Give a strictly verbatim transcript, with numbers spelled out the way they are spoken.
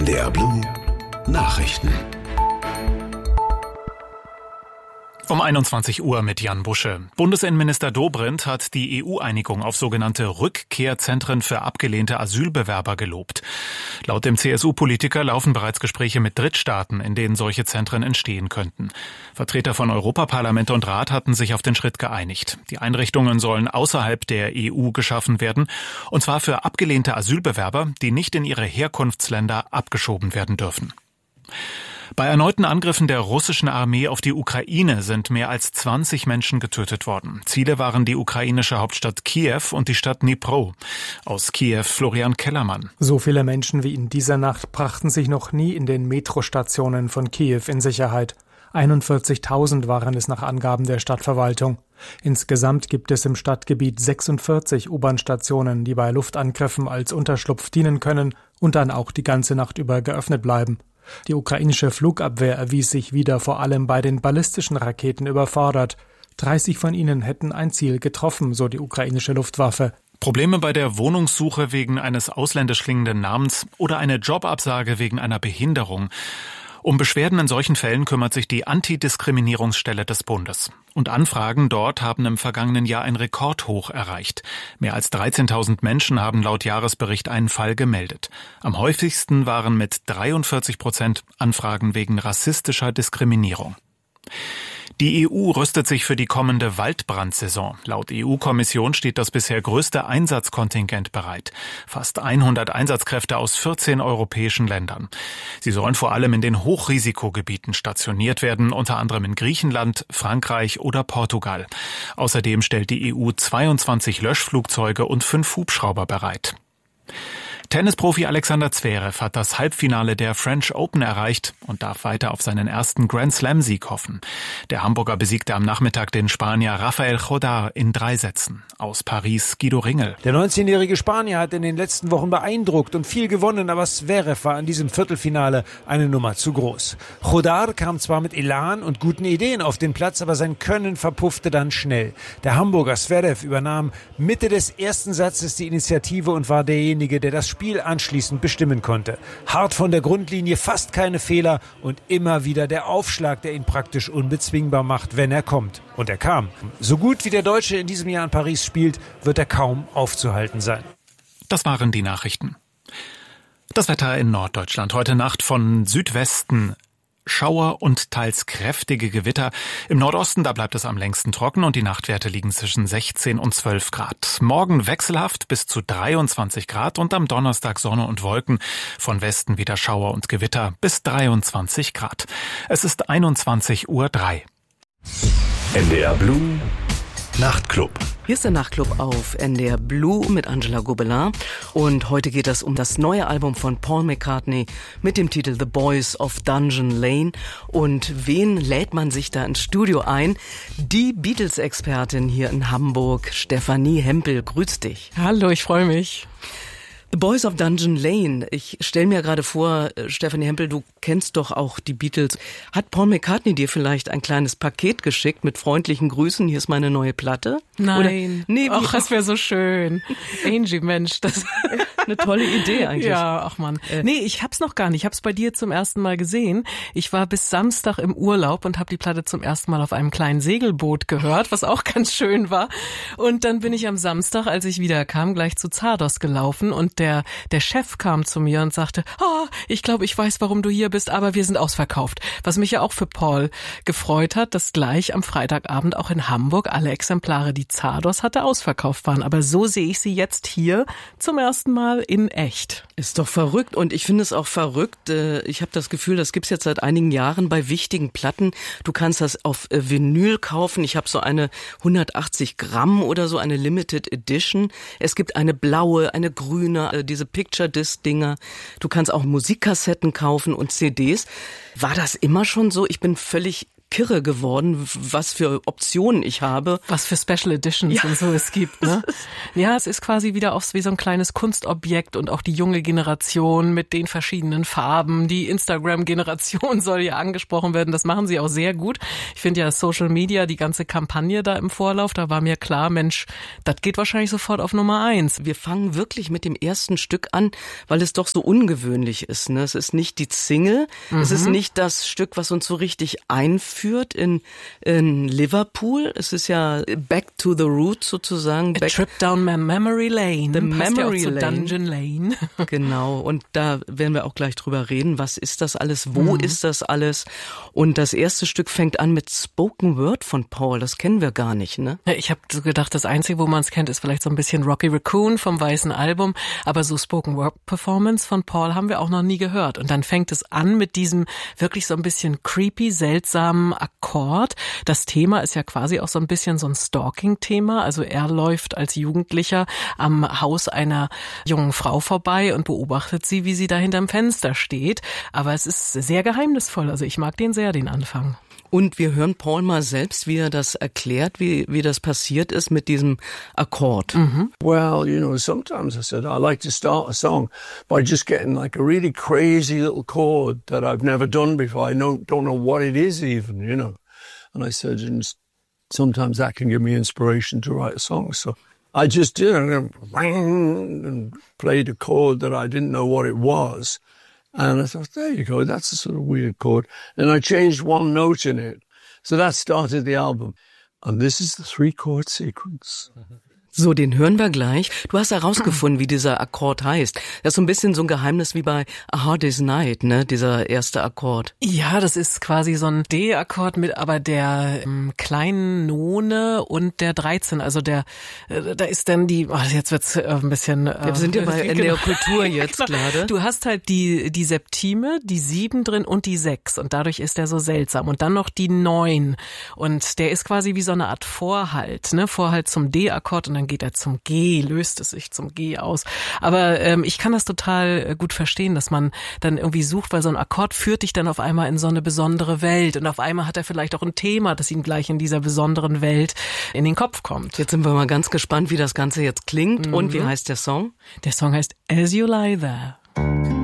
N D R Blue Nachrichten. Um einundzwanzig Uhr mit Jan Busche. Bundesinnenminister Dobrindt hat die E U-Einigung auf sogenannte Rückkehrzentren für abgelehnte Asylbewerber gelobt. Laut dem C S U-Politiker laufen bereits Gespräche mit Drittstaaten, in denen solche Zentren entstehen könnten. Vertreter von Europaparlament und Rat hatten sich auf den Schritt geeinigt. Die Einrichtungen sollen außerhalb der E U geschaffen werden, und zwar für abgelehnte Asylbewerber, die nicht in ihre Herkunftsländer abgeschoben werden dürfen. Bei erneuten Angriffen der russischen Armee auf die Ukraine sind mehr als zwanzig Menschen getötet worden. Ziele waren die ukrainische Hauptstadt Kiew und die Stadt Dnipro. Aus Kiew Florian Kellermann. So viele Menschen wie in dieser Nacht brachten sich noch nie in den Metrostationen von Kiew in Sicherheit. einundvierzigtausend waren es nach Angaben der Stadtverwaltung. Insgesamt gibt es im Stadtgebiet sechsundvierzig U-Bahn-Stationen, die bei Luftangriffen als Unterschlupf dienen können und dann auch die ganze Nacht über geöffnet bleiben. Die ukrainische Flugabwehr erwies sich wieder vor allem bei den ballistischen Raketen überfordert. dreißig von ihnen hätten ein Ziel getroffen, so die ukrainische Luftwaffe. Probleme bei der Wohnungssuche wegen eines ausländisch klingenden Namens oder eine Jobabsage wegen einer Behinderung. Um Beschwerden in solchen Fällen kümmert sich die Antidiskriminierungsstelle des Bundes. Und Anfragen dort haben im vergangenen Jahr ein Rekordhoch erreicht. Mehr als dreizehntausend Menschen haben laut Jahresbericht einen Fall gemeldet. Am häufigsten waren mit dreiundvierzig Prozent Anfragen wegen rassistischer Diskriminierung. Die E U rüstet sich für die kommende Waldbrandsaison. Laut E U-Kommission steht das bisher größte Einsatzkontingent bereit. Fast hundert Einsatzkräfte aus vierzehn europäischen Ländern. Sie sollen vor allem in den Hochrisikogebieten stationiert werden, unter anderem in Griechenland, Frankreich oder Portugal. Außerdem stellt die E U zweiundzwanzig Löschflugzeuge und fünf Hubschrauber bereit. Tennisprofi Alexander Zverev hat das Halbfinale der French Open erreicht und darf weiter auf seinen ersten Grand-Slam-Sieg hoffen. Der Hamburger besiegte am Nachmittag den Spanier Rafael Jodar in drei Sätzen. Aus Paris Guido Ringel. Der neunzehnjährige Spanier hat in den letzten Wochen beeindruckt und viel gewonnen, aber Zverev war in diesem Viertelfinale eine Nummer zu groß. Jodar kam zwar mit Elan und guten Ideen auf den Platz, aber sein Können verpuffte dann schnell. Der Hamburger Zverev übernahm Mitte des ersten Satzes die Initiative und war derjenige, der das Spiel Spiel anschließend bestimmen konnte. Hart von der Grundlinie, fast keine Fehler und immer wieder der Aufschlag, der ihn praktisch unbezwingbar macht, wenn er kommt. Und er kam. So gut wie der Deutsche in diesem Jahr in Paris spielt, wird er kaum aufzuhalten sein. Das waren die Nachrichten. Das Wetter in Norddeutschland. Heute Nacht von Südwesten Schauer und teils kräftige Gewitter. Im Nordosten, da bleibt es am längsten trocken und die Nachtwerte liegen zwischen sechzehn und zwölf Grad. Morgen wechselhaft bis zu dreiundzwanzig Grad und am Donnerstag Sonne und Wolken. Von Westen wieder Schauer und Gewitter bis dreiundzwanzig Grad. Es ist einundzwanzig Uhr drei. N D R Blue Nachtclub. Hier ist der Nachtclub auf N D R Blue mit Angela Gobelin und heute geht es um das neue Album von Paul McCartney mit dem Titel The Boys of Dungeon Lane. Und wen lädt man sich da ins Studio ein? Die Beatles-Expertin hier in Hamburg, Stefanie Hempel. Grüß dich. Hallo, ich freue mich. The Boys of Dungeon Lane. Ich stelle mir gerade vor, Stefanie Hempel, du kennst doch auch die Beatles. Hat Paul McCartney dir vielleicht ein kleines Paket geschickt mit freundlichen Grüßen? Hier ist meine neue Platte? Nein. Oder, nee, ach, das wäre so schön. Angie, Mensch, das eine tolle Idee eigentlich. Ja, ach man. Äh. Nee, ich hab's noch gar nicht. Ich hab's bei dir zum ersten Mal gesehen. Ich war bis Samstag im Urlaub und habe die Platte zum ersten Mal auf einem kleinen Segelboot gehört, was auch ganz schön war. Und dann bin ich am Samstag, als ich wieder kam, gleich zu Zardos gelaufen und der der Chef kam zu mir und sagte, oh, ich glaube, ich weiß, warum du hier bist, aber wir sind ausverkauft. Was mich ja auch für Paul gefreut hat, dass gleich am Freitagabend auch in Hamburg alle Exemplare, die Zardos hatte, ausverkauft waren. Aber so sehe ich sie jetzt hier zum ersten Mal in echt. Ist doch verrückt und ich finde es auch verrückt. Ich habe das Gefühl, das gibt's jetzt seit einigen Jahren bei wichtigen Platten. Du kannst das auf Vinyl kaufen. Ich habe so eine hundertachtzig Gramm oder so, eine Limited Edition. Es gibt eine blaue, eine grüne, diese Picture-Disc-Dinger. Du kannst auch Musikkassetten kaufen und C Ds. War das immer schon so? Ich bin völlig kirre geworden, was für Optionen ich habe. Was für Special Editions ja. und so es gibt, ne? Ja, es ist quasi wieder auch wie so ein kleines Kunstobjekt und auch die junge Generation mit den verschiedenen Farben. Die Instagram-Generation soll ja angesprochen werden. Das machen sie auch sehr gut. Ich finde ja Social Media, die ganze Kampagne da im Vorlauf, da war mir klar, Mensch, das geht wahrscheinlich sofort auf Nummer eins. Wir fangen wirklich mit dem ersten Stück an, weil es doch so ungewöhnlich ist, ne? Es ist nicht die Single, mhm. es ist nicht das Stück, was uns so richtig einführt in, in Liverpool. Es ist ja Back to the Roots sozusagen. A Trip Down Memory Lane. The Passt Memory ja auch zu Lane. Dungeon Lane. Genau, und da werden wir auch gleich drüber reden. Was ist das alles? Wo mhm. ist das alles? Und das erste Stück fängt an mit Spoken Word von Paul. Das kennen wir gar nicht, ne? Ja, ich habe so gedacht, das Einzige, wo man es kennt, ist vielleicht so ein bisschen Rocky Raccoon vom Weißen Album. Aber so Spoken Word Performance von Paul haben wir auch noch nie gehört. Und dann fängt es an mit diesem wirklich so ein bisschen creepy, seltsamen Akkord. Das Thema ist ja quasi auch so ein bisschen so ein Stalking-Thema. Also er läuft als Jugendlicher am Haus einer jungen Frau vorbei und beobachtet sie, wie sie da hinterm Fenster steht. Aber es ist sehr geheimnisvoll. Also ich mag den sehr, den Anfang. Und wir hören Paul mal selbst, wie er das erklärt, wie, wie das passiert ist mit diesem Akkord. Mhm. Well, you know, sometimes I said I like to start a song by just getting like a really crazy little chord that I've never done before. I don't, don't know what it is even, you know. And I said, and sometimes that can give me inspiration to write a song. So I just did it and played a chord that I didn't know what it was. And I thought, there you go, that's a sort of weird chord. And I changed one note in it. So that started the album. And this is the three-chord sequence. So, den hören wir gleich. Du hast herausgefunden, wie dieser Akkord heißt. Das ist so ein bisschen so ein Geheimnis wie bei A Hard Day's Night, ne, dieser erste Akkord. Ja, das ist quasi so ein D-Akkord mit aber der ähm, kleinen None und der dreizehn. Also der, äh, da ist dann die, oh, jetzt wird's äh, ein bisschen... Äh, wir sind ja bei in der Kultur jetzt gerade. Du hast halt die, die Septime, die sieben drin und die sechs und dadurch ist der so seltsam. Und dann noch die neun und der ist quasi wie so eine Art Vorhalt, ne, Vorhalt zum D-Akkord und dann geht er zum G, löst es sich zum G aus. Aber ähm, ich kann das total gut verstehen, dass man dann irgendwie sucht, weil so ein Akkord führt dich dann auf einmal in so eine besondere Welt und auf einmal hat er vielleicht auch ein Thema, das ihm gleich in dieser besonderen Welt in den Kopf kommt. Jetzt sind wir mal ganz gespannt, wie das Ganze jetzt klingt. Mhm. Und wie heißt der Song? Der Song heißt As You Lie There.